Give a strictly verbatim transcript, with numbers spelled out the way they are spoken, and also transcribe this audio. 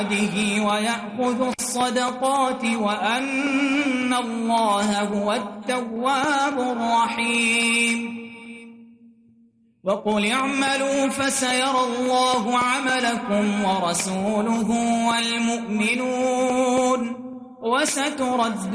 ويأخذ الصدقات وأن الله هو التواب الرحيم وقل اعملوا فسيرى الله عملكم ورسوله والمؤمنون وستردون